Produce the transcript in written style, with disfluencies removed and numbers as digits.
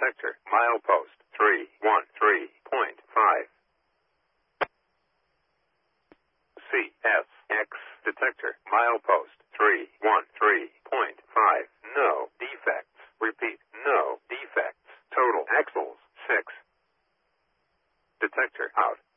detector, milepost 313.5. CSX detector, milepost 313.5. No defects. Repeat, no defects. Total axles 6. Detector out.